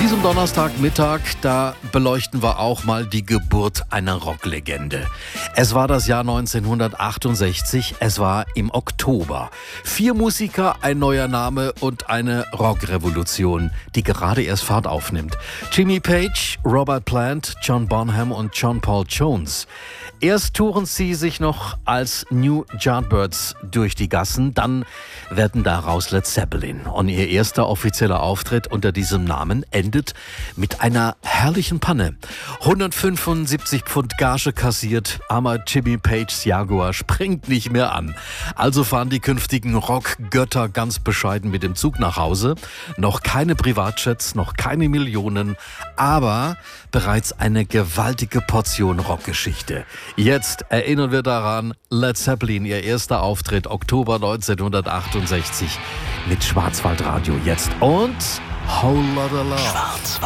diesem Donnerstagmittag, da beleuchten wir auch mal die Geburt einer Rocklegende. Es war das Jahr 1968, es war im Oktober. 4 Musiker, ein neuer Name und eine Rockrevolution, die gerade erst Fahrt aufnimmt. Jimmy Page, Robert Plant, John Bonham und John Paul Jones. Erst touren sie sich noch als New Yardbirds durch die Gassen, dann werden daraus Led Zeppelin. Und ihr erster offizieller Auftritt unter diesem Namen endet mit einer herrlichen Panne. 175 Pfund Gage kassiert, armer Jimmy Pages Jaguar springt nicht mehr an. Also fahren die künftigen Rockgötter ganz bescheiden mit dem Zug nach Hause. Noch keine Privatjets, noch keine Millionen, aber bereits eine gewaltige Portion Rockgeschichte. Jetzt erinnern wir daran, Led Zeppelin, ihr erster Auftritt, Oktober 1968 mit Schwarzwaldradio jetzt und Whole Lotta Love.